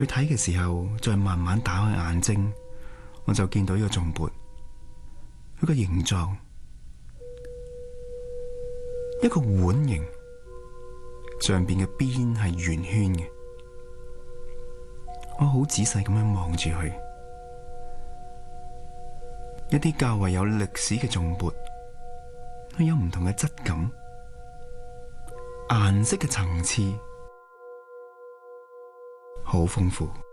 去睇嘅時候，再慢慢打開眼睛，我就見到呢個頌缽，佢個形狀一個碗形，上邊嘅邊係圓圈嘅。我好仔細咁樣望住佢，一啲較為有歷史嘅頌缽，佢有唔同嘅質感、顏色嘅層次，好豐富。